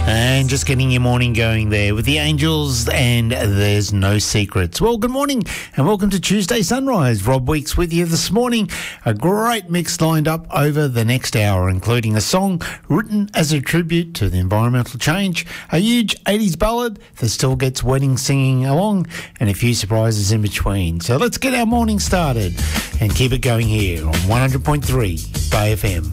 And just getting your morning going there with the Angels and There's No Secrets. Well, good morning and welcome to Tuesday Sunrise. Rob Weeks with you this morning. A great mix lined up over the next hour, including a song written as a tribute to the environmental change, a huge 80s ballad that still gets wedding singing along, and a few surprises in between. So let's get our morning started and keep it going here on 100.3 Bay FM.